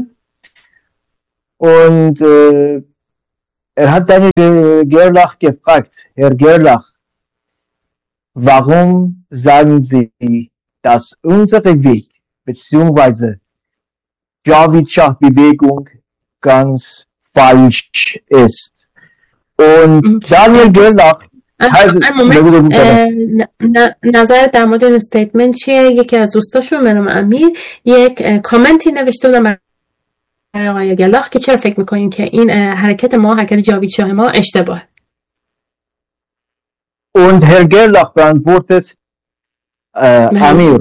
und er hat Daniel Gerlach gefragt, Herr Gerlach, warum sagen Sie, dass unser Weg beziehungsweise Javid-Schah-Bewegung ganz falsch ist? Und Daniel Gerlach نظر در مورد این استیتمنت چیه؟ یکی از دوستاشون مرام امیر یک کامنتی نوشته بودن برای آقای گرلاخ که چرا فکر میکنین که این حرکت جاوید شاه ما اشتباه. Und Herr Gerlach beantwortet Amir.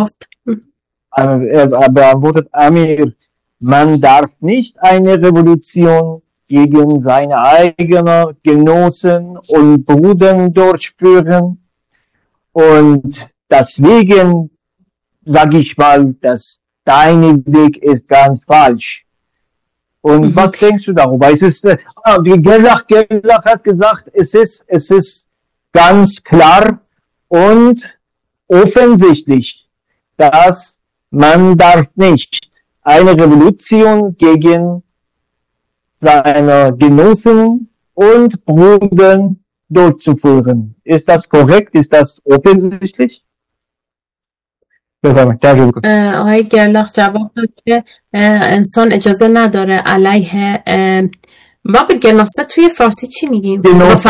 Er beantwortet Amir, man darf nicht eine Revolution gegen seine eigenen Genossen und Brüder durchführen und deswegen sage ich mal, dass dein Weg ist ganz falsch. Und was denkst du darüber? Es ist, Gerlach hat gesagt, es ist ganz klar und offensichtlich, dass man darf nicht eine Revolution gegen seine Genossen und Brüder durchzuführen. Ist das korrekt? Ist das offensichtlich? آقای گرلاخ جواب داد که انسان اجازه نداره علیه باب گناسه توی فارسی چی میگیم؟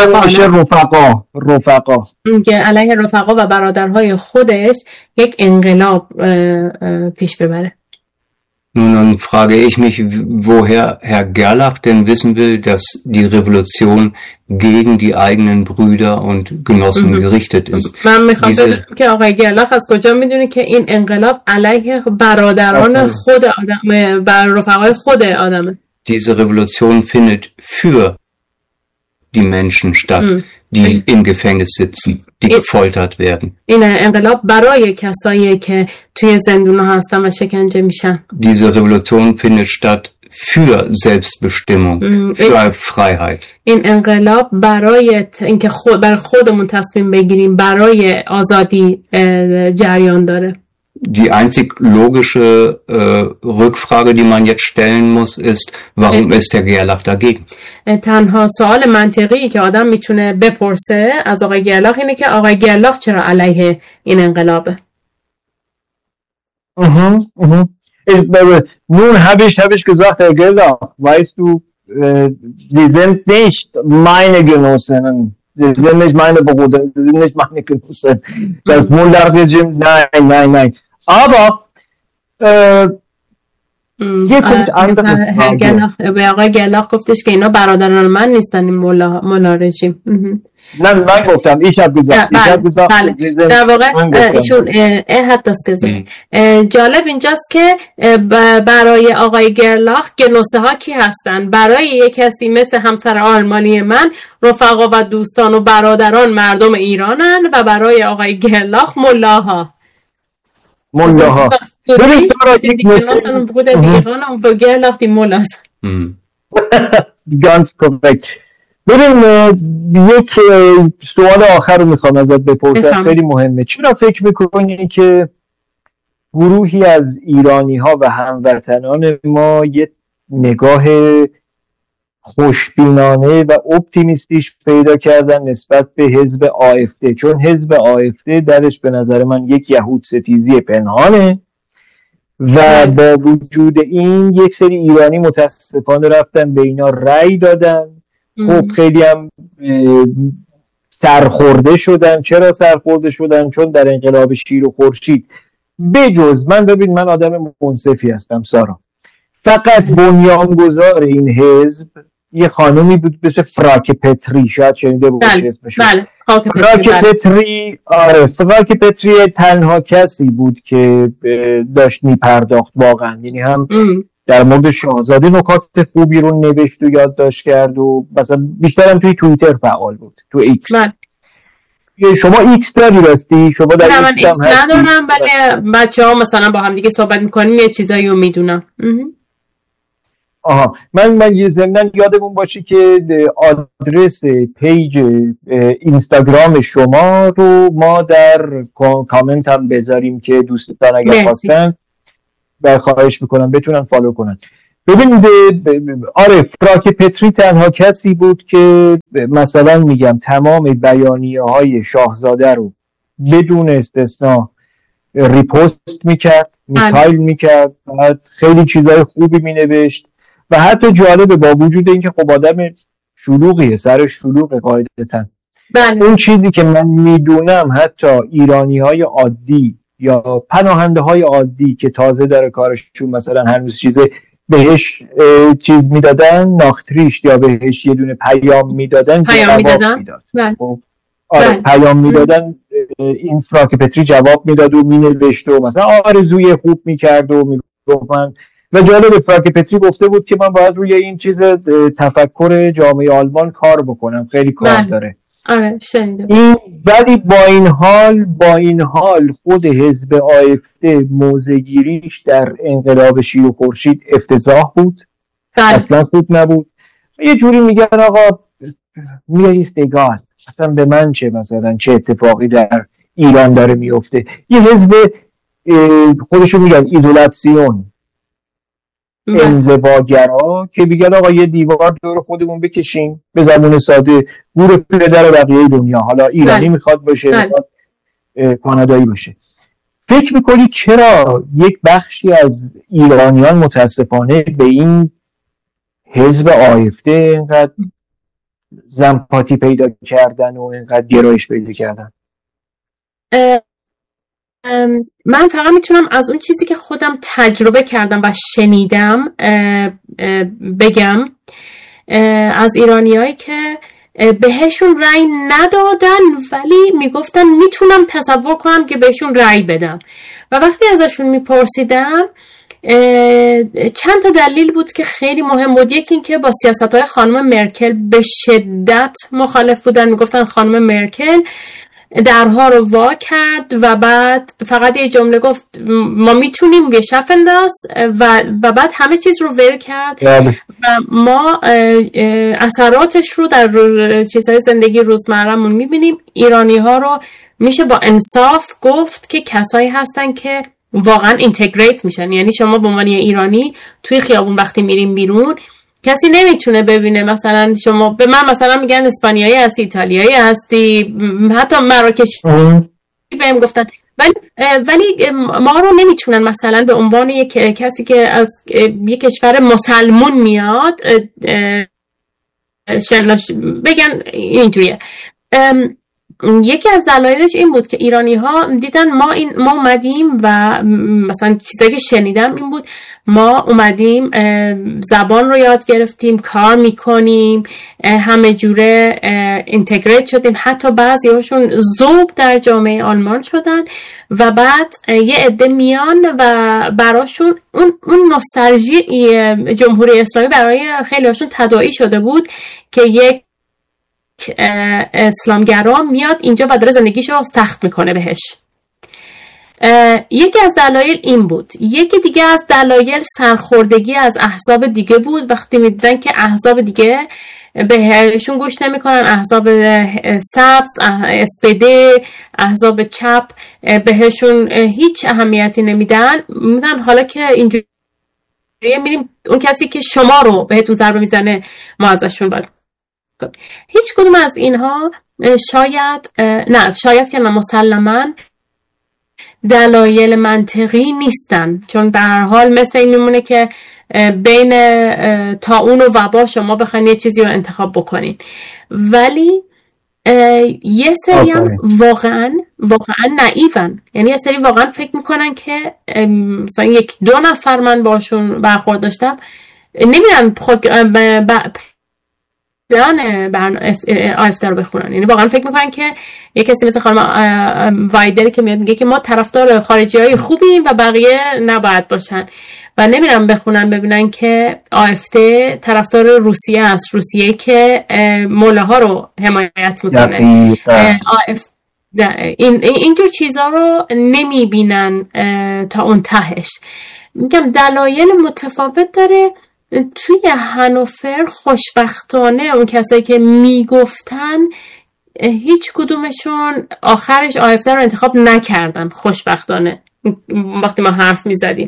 رفقا علیه رفقا و برادرهای خودش یک انقلاب پیش ببره. Nun, dann frage ich mich, woher Herr Gerlach denn wissen will, dass die Revolution gegen die eigenen Brüder und Genossen gerichtet ist. من میخوام بدونم که آقای گرلاخ از کجا میدونه که این انقلاب علیه برادران خود آدم، بر رفقای خود آدمه. Diese Revolution findet für die Menschen statt, die im Gefängnis sitzen, die gefoltert werden. این انقلاب برای کسایی که توی زندون‌ها هستن و شکنجه میشن. Diese Revolution findet statt für Selbstbestimmung, für Freiheit. این انقلاب برای اینکه برای خودمون تصمیم بگیریم، برای آزادی جریان داره. Die einzig logische Rückfrage, die man jetzt stellen muss, ist, warum ist Herr Gerlach dagegen? تنها سوال منطقی که آدم میتونه بپرسه از آقای گرلاخ اینه که آقای گرلاخ چرا علیه این انقلابه؟ Nun habe ich gesagt, Herr Gerlach, weißt du, Sie sind nicht meine Genossinnen. Sie sind nicht meine Brüder, Sie sind nicht meine Genossen. Das Mullah-Regime, nein. Aber یه کمش به آقای گرلاخ گفتش که اینا برادران من نیستن این مولا رژیم. نه من گفتم ایشب گذاشت در واقع ایشون حد دست جالب اینجاست که برای آقای گرلاخ گنوسه ها کی هستن؟ برای یک کسی مثل همسر آلمانی من رفقا و دوستان و برادران مردم ایرانن و برای آقای گرلاخ ملاها ببین سارا یک ganz korrekt. ببین یک سوال آخر رو میخوام ازت بپرسم، خیلی مهمه. چرا فکر میکنی که گروهی از ایرانی ها و هموطنان ما یه نگاه خوشبینانه و اپتیمیستیش پیدا کردن نسبت به حزب آفد؟ چون حزب آفد درش به نظر من یک یهود ستیزی پنهانه و با وجود این یک سری ایرانی متاسفانه رفتن به اینا رأی دادن. خب خیلی هم سرخورده شدن. چرا سرخورده شدن؟ چون در انقلاب شیر و خورشید بجز من آدم منصفی هستم سارا، فقط بنیانگذار این حزب یه خانمی بود مثل فراک پتری، شاید شنیده باشی اسمش. بله فراک پتری تنها کسی بود که داشت میپرداخت واقعا، یعنی هم در مورد شاهزاده نکات خوبی رو نوشت و یادداشت کرد و مثلا بیشترم توی توییتر فعال بود، تو ایکس. شما ایکس داری راستی؟ شما در من ایکس ندارم، ولی بچه‌ها مثلا با هم دیگه صحبت می‌کنیم یه چیزایی رو میدونم. من یه ضمن یادمون باشه که آدرس پیج اینستاگرام شما رو ما در کامنت هم بذاریم که دوستان اگر خواستن خواهش میکنم بتونن فالو کنن. ببینید آره، فراک پتری تنها کسی بود که مثلا میگم تمام بیانیه های شاهزاده رو بدون استثناء ریپوست میکرد، میتایل میکرد، خیلی چیزای خوبی مینوشت و حتی جالبه با وجود اینکه خب آدم شلوغیه، سر شلوغه قاعدتاً، اون چیزی که من میدونم حتی ایرانی های عادی یا پناهنده های عادی که تازه داره کارشون مثلا هنوز بهش چیز میدادن، ناختریشت یا بهش یه دونه پیام میدادن، پیام میدادن، این فراک پتری جواب میداد و مینوشت و مثلا آرزوی خوب میکرد و میگفت من. و جالب فراک پتری گفته بود که من باید روی این چیز تفکر جامعه آلمان کار بکنم، خیلی کار داره. آره شنیدم. ولی با این حال خود حزب آیفده موضع‌گیریش در انقلاب شیر و خورشید افتضاح بود. اصلا خوب نبود. یه جوری میگن آقا میایستگان، اصلا به من چه، مثلا چه اتفاقی در ایران داره میفته. یه حزب خودشو میگن ایزولاسیون، انزواگرا، که میگن آقا یه دیوار دور خودمون بکشیم، به زبون ساده گور پدر بقیه دنیا، حالا ایرانی میخواد باشه، کانادایی باشه. فکر میکنی چرا یک بخشی از ایرانیان متاسفانه به این حزب آیفده اینقدر زنپاتی پیدا کردن و اینقدر گرایش پیدا کردن؟ من فقط میتونم از اون چیزی که خودم تجربه کردم و شنیدم بگم، از ایرانیایی که بهشون رأی ندادن ولی میگفتن میتونم تصور کنم که بهشون رأی بدم، و وقتی ازشون میپرسیدم چند تا دلیل بود که خیلی مهم بود. یکی این که با سیاست‌های خانم مرکل به شدت مخالف بودن، میگفتن خانم مرکل درها رو وا کرد و بعد فقط یه جمله گفت ما میتونیم wir schaffen das و بعد همه چیز رو ول کرد و ما اثراتش رو در چیزهای زندگی روزمره‌مون میبینیم. ایرانی ها رو میشه با انصاف گفت که کسایی هستن که واقعا اینتگریت میشن، یعنی شما به عنوان ایرانی توی خیابون وقتی میریم بیرون کسی نمیتونه ببینه مثلا شما به من مثلا میگن اسپانیایی هستی، ایتالیایی هستی، حتی مراکشی بهم گفتن، ولی ما رو نمیتونن مثلا به عنوان یک کسی که از یک کشور مسلمون میاد بگن اینجوریه. یکی از دلایلش این بود که ایرانی ها دیدن ما اومدیم و مثلا چیزایی که شنیدم این بود، ما اومدیم زبان رو یاد گرفتیم، کار میکنیم، همه جوره اینتگریت شدیم، حتی بعضی هاشون ذوب در جامعه آلمان شدن و بعد یه عده میان و براشون اون نوستالژی جمهوری اسلامی برای خیلی هاشون تداعی شده بود که یک اسلامگرا میاد اینجا و داره زندگیشو سخت میکنه بهش. یکی از دلایل این بود. یکی دیگه از دلایل سرخوردگی از احزاب دیگه بود، وقتی میدیدن که احزاب دیگه بهشون گوش نمیکنن، احزاب سبز، SPD، احزاب چپ بهشون هیچ اهمیتی نمیدن، میدن حالا که اینجوری میریم اون کسی که شما رو بهتون ضربه میزنه ما ازشون باید. هیچ کدوم از اینها شاید که مسلماً دلایل منطقی نیستن، چون به هر حال مثل این میمونه که بین طاعون و وبا شما بخواین یه چیزی رو انتخاب بکنین. ولی یه سری هم واقعا نایون، یعنی یه سری واقعا فکر میکنن که مثلا یک دو نفر من باشون برخورد داشتم نمیرن آیفته رو بخونن، یعنی واقعا فکر میکنن که یه کسی مثل خانم وایدری که میاد میگه که ما طرفدار خارجی های خوبیم و بقیه نباید باشن، و نمیرن بخونن ببینن که AfD طرفدار روسیه است، روسیه که ملاها رو حمایت میکنه. اینجور چیزا رو نمیبینن تا اون تهش. میگم دلایل متفاوت داره. توی هانوفر خوشبختانه اون کسایی که میگفتن هیچ کدومشون آخرش AfD رو انتخاب نکردن، خوشبختانه. وقتی ما حرف میزدیم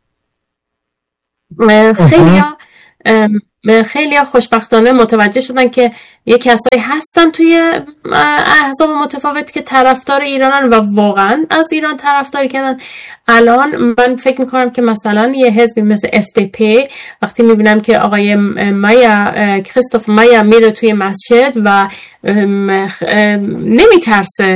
خیلی خوشبختانه متوجه شدن که یه کسایی هستن توی احزاب متفاوت که طرفدار ایرانن و واقعا از ایران طرفداری کردن. الان من فکر میکنم که مثلا یه حزبی مثل FDP وقتی میبینم که آقای کریستوف مایا میره توی مسجد و نمیترسه